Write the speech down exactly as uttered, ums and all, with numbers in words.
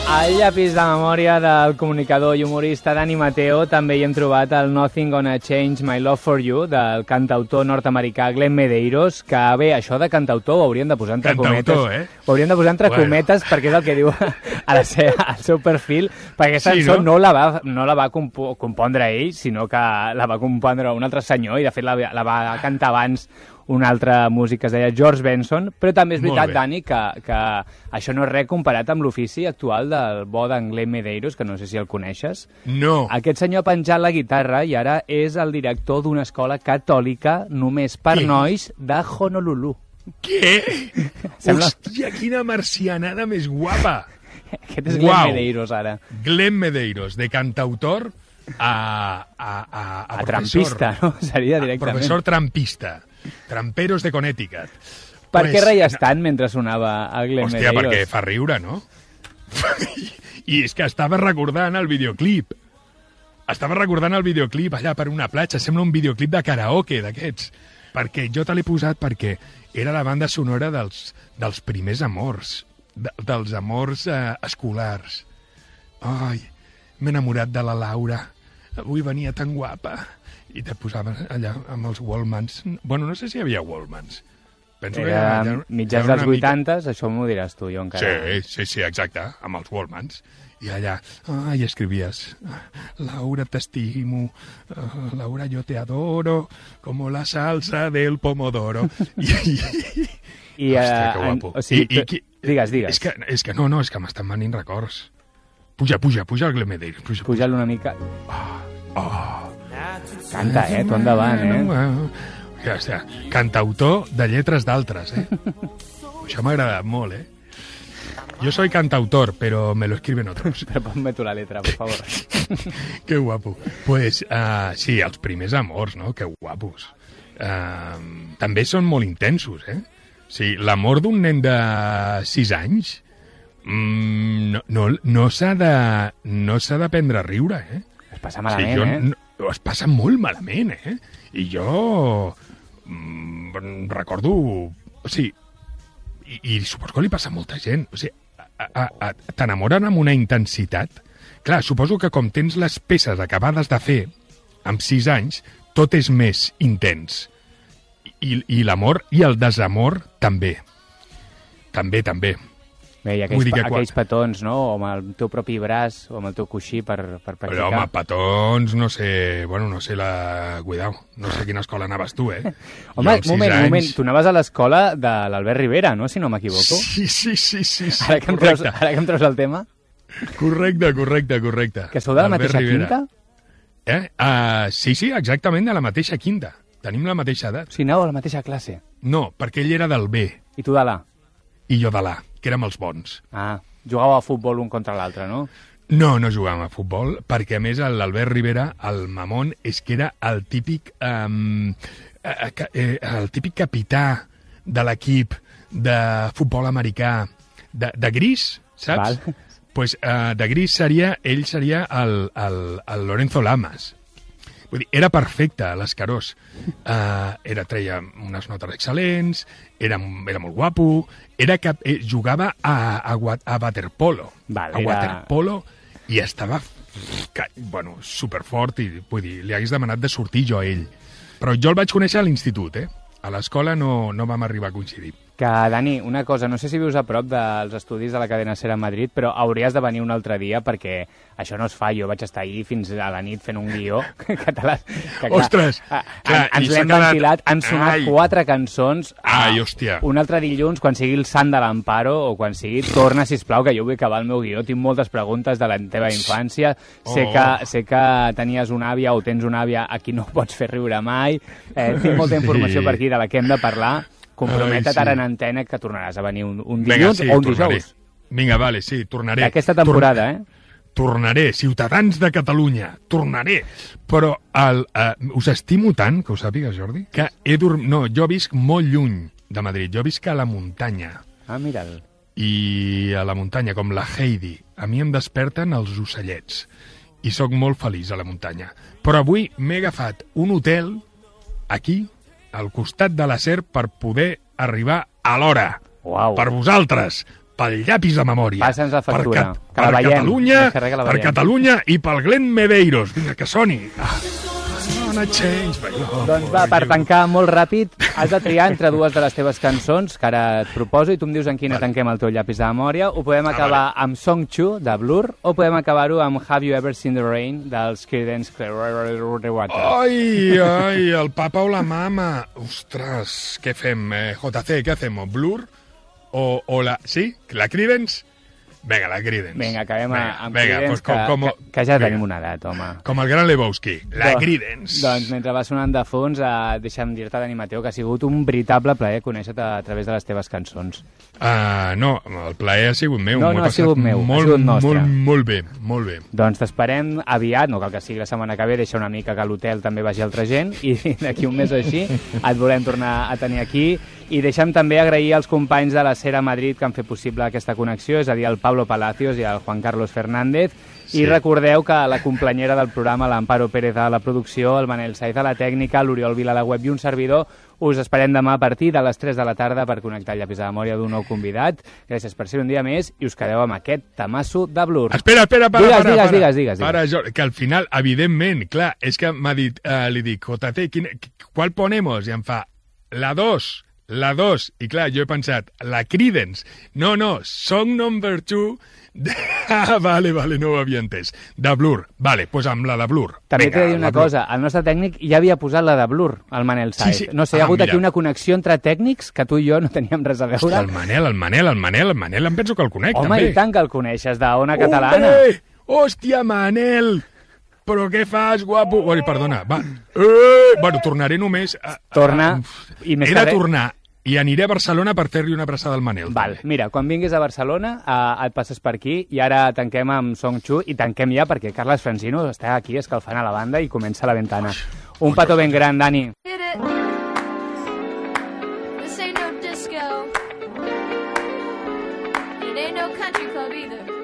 Al llapis de memòria del comunicador i humorista Dani Mateo també hi hem trobat el Nothing Gonna Change My Love For You del cantautor nord-americà Glenn Medeiros, que bé, això de cantautor ho hauríem de posar entre cantautor, cometes. Eh? Ho hauríem de posar entre bueno. cometes perquè és el que diu a la seva, al seu perfil, perquè aquesta sí, cançó no? no la va, no la va compo compondre ell, sinó que la va compondre un altre senyor i de fet la, la va cantar abans un altre músic que es deia George Benson, però també és veritat, Dani, que, que això no és res comparat amb l'ofici actual del bo d'en Glenn Medeiros, que no sé si el coneixes. No. Aquest senyor ha penjat la guitarra i ara és el director d'una escola catòlica només per Què? nois de Honolulu. Què? Sembla... Hòstia, quina marcianada més guapa! Aquest és Glenn Uau. Medeiros, ara. Glenn Medeiros, de cantautor a, a, a, a, A trampista, no? Seria directament. A professor trampista. Tramperos de Connecticut. Per pues, què reies tant mentre sonava a Glenn hòstia, Medeiros? perquè fa riure, no? I és que estava recordant el videoclip. Estava recordant el videoclip allà per una platja. Sembla un videoclip de karaoke d'aquests. Perquè jo te l'he posat perquè era la banda sonora dels, dels primers amors. De, dels amors eh, escolars. Ai, m'he enamorat de la Laura. Avui venia tan guapa. I te posaves allà amb els Wallmans. Bueno, no sé si hi havia Wallmans. Penso Era que hi havia, mitjans dels vuitantes, mica... això m'ho diràs tu, jo encara. Sí, sí, sí, exacte, amb els Wallmans. I allà, ai, escrivies, Laura, t'estimo, uh, Laura, yo te adoro, como la salsa del pomodoro. I, i, I, hòstia, que uh, guapo. o sigui, I, i, tu... Digues, digues. És que, és que no, no, és que m'estan venint records. Puja, puja, puja el Glenn Medeiros. Puja, puja. Puja-lo una mica. Oh, oh. Canta, eh? Tu endavant, eh? Ja està. Cantautor de lletres d'altres, eh? Això m'ha agradat molt, eh? Yo soy cantautor, pero me lo escriben otros. Pero ponme tu la letra, por favor. Que guapo. Pues, uh, sí, els primers amors, no? Que guapos. Uh, també són molt intensos, eh? Sí, l'amor d'un nen de sis anys mm, no, no, no s'ha de, no s'ha d'aprendre a riure, eh? Es passa malament, sí, jo, eh? No, es passa molt malament, eh? I jo mm, recordo... O sigui, i, i suposo que li passa a molta gent. O sigui, t'enamoren amb una intensitat. Clar, suposo que com tens les peces acabades de fer amb sis anys, tot és més intens. I, i l'amor i el desamor també. També, també. Bé, i aquells, Vull dir que aquells quan... petons, no? O amb el teu propi braç, o amb el teu coixí per, per practicar. Però, home, petons, no sé... Bueno, no sé la... Cuidao, no sé a quina escola anaves tu, eh? Home, un moment, anys... un moment. Tu anaves a l'escola de l'Albert Rivera, no?, si no m'equivoco. Sí, sí, sí, sí, sí. Ara que, em treus, ara que em treus el tema. Correcte, correcte, correcte. Que sou de la Albert mateixa Rivera. quinta? Eh? Uh, sí, sí, exactament de la mateixa quinta. Tenim la mateixa edat. O sigui, aneu a la mateixa classe. No, perquè ell era del B. I tu de l'A. I jo de l'A, que érem els bons. Ah, jugàveu a futbol un contra l'altre, no? No, no jugàvem a futbol, perquè a més l'Albert Rivera, el mamón, és que era el típic, um, eh, eh, el típic capità de l'equip de futbol americà de, de gris, saps? Val. Pues, uh, de gris seria, ell seria el, el, el Lorenzo Lamas. Vull dir, era perfecte, l'escarós. Uh, era, treia unes notes excel·lents, era, era molt guapo, era que eh, jugava a, a, a waterpolo. Val, a era... waterpolo i estava, bueno, superfort i, vull dir, li hagués demanat de sortir jo a ell. Però jo el vaig conèixer a l'institut, eh? A l'escola no, no vam arribar a coincidir. Que, Dani, una cosa, no sé si vius a prop dels estudis de la cadena SER a Madrid, però hauries de venir un altre dia perquè això no es fa. Jo vaig estar ahir fins a la nit fent un guió que te l'has... Que, clar, Ostres! A, Clar, ens i s'ha l'hem quedat- ventilat, han sonat Ai. quatre cançons. Ai, hòstia. Un altre dilluns, quan sigui el Sant de l'Amparo o quan sigui, torna, sisplau, que jo vull acabar el meu guió. Tinc moltes preguntes de la teva infància. Oh. Sé, que, sé que tenies una àvia o tens una àvia a qui no pots fer riure mai. Eh, tinc molta Sí. informació per aquí de la que hem de parlar. Compromete't Ai, sí. ara en antena que tornaràs a venir un, un Vinga, dilluns sí, o un tornaré. dijous. Vinga, vale, sí, tornaré. D'aquesta temporada, Torn... eh? Tornaré, ciutadans de Catalunya, tornaré. Però el, uh, us estimo tant, que ho sàpigues, Jordi, que he dormit... No, jo visc molt lluny de Madrid, jo visc a la muntanya. Ah, mira'l. I a la muntanya, com la Heidi, a mi em desperten els ocellets. I sóc molt feliç a la muntanya. Però avui m'he agafat un hotel aquí, al costat de la SER, per poder arribar a l'hora. Uau. Per vosaltres, pel llapis de memòria. Passa'ns la factura, per, que la per veiem. Catalunya, Que la per veiem. Catalunya i pel Glenn Medeiros. Vinga, que soni. Ah. Change, doncs va, per tancar molt ràpid, has de triar entre dues de les teves cançons que ara et proposo i tu em dius en quina vale. tanquem el teu llapis de memòria. Ho podem acabar ah, vale. amb Song two, de Blur, o podem acabar-ho amb Have You Ever Seen the Rain, dels Creedence Clearwater. Ai, ai, el papa o la mama. Ostres, què fem? Eh, J C, què fem? Blur o, o la... Sí? La Creedence? Vinga, la Creedence. Vinga, acabem venga, amb venga, Creedence, pues, com, que, com, que, que ja venga. tenim una edat, home. Com el gran Lebowski, la doncs, Creedence. Doncs mentre va sonant de fons, eh, deixa'm dir-te, Dani Mateu, que ha sigut un veritable plaer conèixer-te a través de les teves cançons. Uh, no, el plaer ha sigut meu. No, no ha sigut meu, molt, ha sigut nostre. Molt, molt bé, molt bé. Doncs t'esperem aviat, no cal que sigui la setmana que ve, deixa una mica que a l'hotel també vagi altra gent, i d'aquí un mes o així et volem tornar a tenir aquí. I deixa'm també agrair als companys de la Cera Madrid que han fet possible aquesta connexió, és a dir, el Pablo Palacios i el Juan Carlos Fernández. Sí. I recordeu que la complenyera del programa, l'Amparo Pérez a la producció, el Manel Saiz a la tècnica, l'Oriol Vila a la web i un servidor, us esperem demà a partir de les tres de la tarda per connectar el llapis de memòria d'un nou convidat. Gràcies per ser un dia més i us quedeu amb aquest tamasso de Blur. Espera, espera, para, digues, para, digues, para. Digues, digues, digues. Para, jo, que al final, evidentment, clar, és que m'ha dit, uh, li dic, J C, quin, qual ponemos? I em fa, la dos. La dos, i clar, jo he pensat, la Creedence. No, no, song number two... De... Ah, vale, vale, no ho havia entès. De Blur. Vale, doncs pues amb la de Blur. També t'he de dir una cosa, el nostre tècnic ja havia posat la de Blur, el Manel Saiz. Sí, sí. No sé, hi ha ah, hagut mira. aquí una connexió entre tècnics que tu i jo no teníem res a veure. Hosti, el Manel, el Manel, el Manel, el Manel, em penso que el conec, Home, també. Home, i tant que el coneixes, d'Ona Catalana. Hombre! Hòstia, Manel! Però què fas, guapo? Oi, perdona, va. Eh! Bueno, tornaré només... A... Torna. I més He de tornar. I aniré a Barcelona per fer-li una abraçada al Manel. Val, també. Mira, quan vinguis a Barcelona eh, et passes per aquí i ara tanquem amb Song two i tanquem ja perquè Carles Francino està aquí escalfant a la banda i comença la ventana. Un petó ben gran, Dani. Hit it. This ain't no disco. It ain't no country club either.